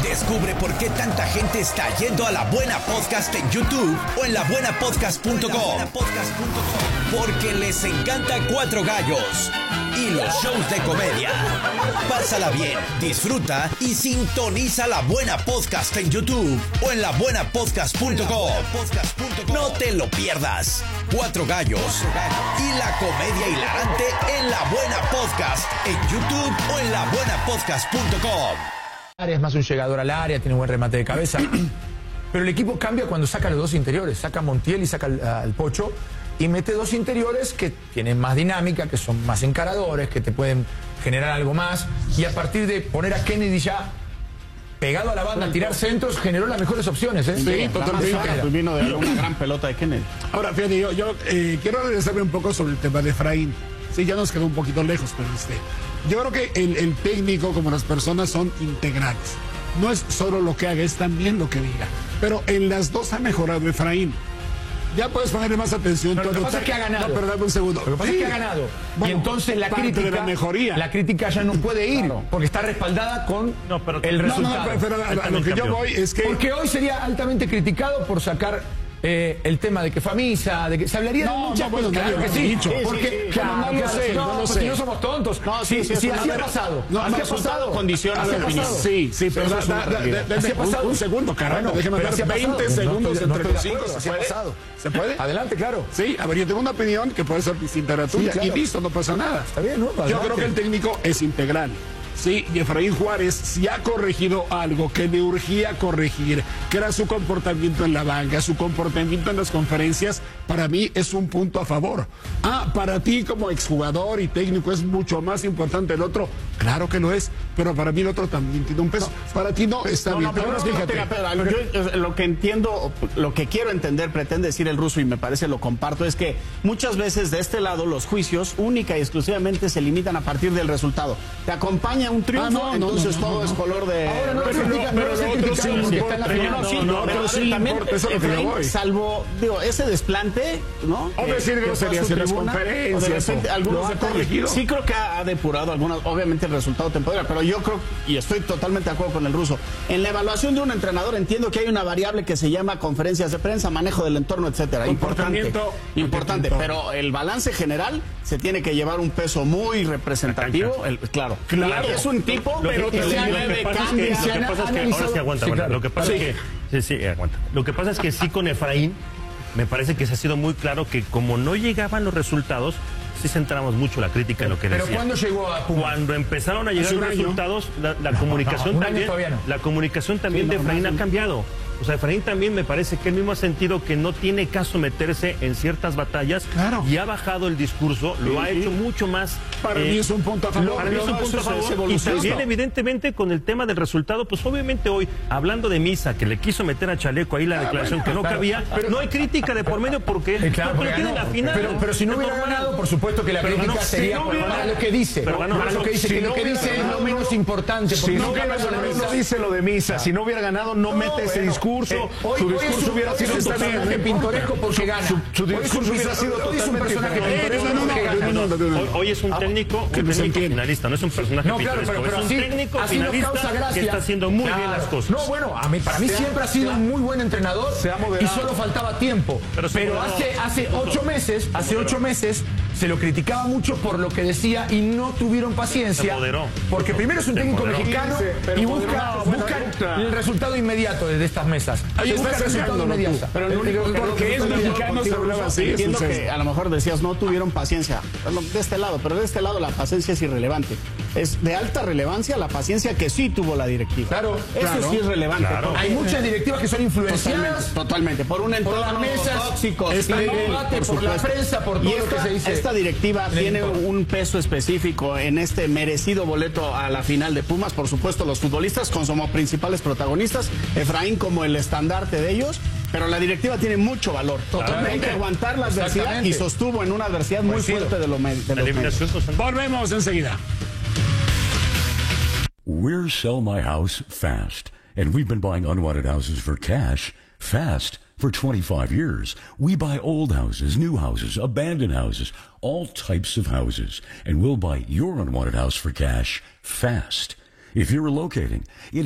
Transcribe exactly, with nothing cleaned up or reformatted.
Descubre por qué tanta gente está yendo a La Buena Podcast en YouTube o en la buena podcast punto com. Porque les encanta Cuatro Gallos y los shows de comedia. Pásala bien, disfruta y sintoniza La Buena Podcast en YouTube o en la buena podcast punto com. No te lo pierdas. Cuatro Gallos y la comedia hilarante en La Buena Podcast en YouTube o en la buena podcast punto com. Es más un llegador al área, tiene un buen remate de cabeza. Pero el equipo cambia cuando saca los dos interiores. Saca a Montiel y saca al, al Pocho. Y mete dos interiores que tienen más dinámica, que son más encaradores, que te pueden generar algo más. Y a partir de poner a Kennedy ya pegado a la banda, a tirar centros, generó las mejores opciones. ¿eh? Sí, sí, totalmente. Vino de una gran pelota de Kennedy. Ahora, fíjate, yo, yo eh, quiero regresarme un poco sobre el tema de Efraín. Sí, ya nos quedó un poquito lejos, pero este, yo creo que el, el técnico, como las personas, son integrales. No es solo lo que haga, es también lo que diga. Pero en las dos ha mejorado Efraín. Ya puedes ponerle más atención. Pero lo que pasa es que ha ganado. No, pero dame un segundo. Lo que pasa sí. es que ha ganado. Bueno, y entonces la crítica, de la mejoría. La crítica ya no puede ir, claro, porque está respaldada con no, pero, el resultado. No, no, pero, pero a, a lo que yo voy es que... Porque hoy sería altamente criticado por sacar... Eh, el tema de que fue a misa, de que se hablaría no, de muchas no, bueno, cosas, claro que sí, dicho. porque sí, sí, claro, no, no lo sé, no, no lo sé, sé. no somos tontos. No, sí, sí, sí, sí, así ha pasado. No, así ha pasado. Condiciona así ha pasado. Sí, sí, pero da, da, da, da, así ha pasado. Un, un segundo, carajo, déjeme dar veinte segundos entre los cinco. ¿Se puede? ¿Se puede? Adelante, claro. Sí, a ver, yo tengo una opinión que puede ser distinta a la tuya y listo, no pasa nada. Está bien, ¿no? Yo creo que el técnico es integral. Sí, y Efraín Juárez sí ha corregido algo que le urgía corregir, que era su comportamiento en la banca, su comportamiento en las conferencias. Para mí es un punto a favor. Ah, para ti como exjugador y técnico es mucho más importante el otro. Claro que lo es, pero para mí el otro también tiene un peso. No, para ti no, está no, bien. No, pero no, fíjate. No, pero, yo, lo que entiendo, lo que quiero entender, pretende decir el ruso y me parece lo comparto, es que muchas veces de este lado los juicios única y exclusivamente se limitan a partir del resultado. Te acompaña un triunfo, ah, no, entonces no, no, todo no, es color de... Ahora no, pero, pero, no, pero lo otro sí importa. No, pero sí importa, eso es lo que yo voy. Salvo, digo, ese desplante, ¿no? O decir groserías en las conferencias. Algunos detalles. Sí creo que ha depurado algunas, obviamente el resultado te empodera, pero yo creo, y estoy totalmente de acuerdo con el ruso, en la evaluación de un entrenador entiendo que hay una variable que se llama conferencias de prensa, manejo del entorno, etcétera. Importante, importante, pero el balance general se tiene que llevar un peso muy representativo, el, claro. Claro. Es un tipo, lo pero que, que lo, se lo mueve, que pasa cambia. es que, lo que pasa es que, ahora sí aguanta, sí, aguanta. Claro. Lo que pasa sí. es que, sí, sí, aguanta. Lo que pasa es que sí con Efraín, me parece que se ha sido muy claro que como no llegaban los resultados, sí centramos mucho la crítica en lo que decía. ¿Pero cuándo llegó a Puma? Cuando empezaron a llegar los resultados, la, la comunicación no, también, no. la comunicación también sí, de Efraín no, no, ha cambiado. O sea, Efraín también me parece que él mismo ha sentido que no tiene caso meterse en ciertas batallas, claro, y ha bajado el discurso, lo sí, ha hecho mucho más... Para eh, mí es un punto a favor. Para mí es un no, punto a favor. Y también, evidentemente, con el tema del resultado, pues obviamente hoy, hablando de Misa, que le quiso meter a Chaleco ahí la ah, declaración bueno, que no claro, cabía, pero no hay crítica de por medio porque, eh, claro, porque tiene la final. Pero, pero si no hubiera ganado, ganado, por supuesto que la pero crítica ganó, sería si no hubiera, por lo que dice. Pero ganó, ganó, lo que dice, si que no lo que dice ganado, es lo menos importante. Si no hubiera ganado, no dice lo de Misa. Si no hubiera ganado, no mete ese discurso. Su discurso hubiera sido un personaje pintoresco porque gana. Su discurso hubiera sido totalmente diferente. Hoy es un técnico finalista, no es un personaje pintoresco, es un técnico finalista que está haciendo muy bien las cosas. No, bueno, a mí, para mí siempre ha sido un muy buen entrenador y solo faltaba tiempo. Pero, pero hace, hace ocho meses, hace ocho meses se lo criticaba mucho por lo que decía y no tuvieron paciencia. Porque primero es un técnico mexicano y busca, busca el resultado inmediato desde estas mesas. Ahí busca el resultado inmediato. Pero el único porque es mexicano se hablaba así. Entiendo que a lo mejor decías no tuvieron paciencia de este lado, pero de este lado la paciencia es irrelevante. Es de alta relevancia la paciencia que sí tuvo la directiva. Claro, eso claro, sí es relevante. Claro. Hay muchas directivas que son influenciadas totalmente, totalmente por un entorno por las mesas, tóxico, este, debate, por, por la prensa, por todo esta, lo que se dice. Esta directiva tiene un peso específico en este merecido boleto a la final de Pumas. Por supuesto, los futbolistas como principales protagonistas, Efraín como el estandarte de ellos. Pero la directiva tiene mucho valor. Totalmente. Hay que aguantar la adversidad y sostuvo en una adversidad muy fuerte de, lo me, de los medios. Volvemos enseguida. We're Sell My House Fast, and we've been buying unwanted houses for cash fast for twenty-five years. We buy old houses, new houses, abandoned houses, all types of houses, and we'll buy your unwanted house for cash fast. If you're relocating, it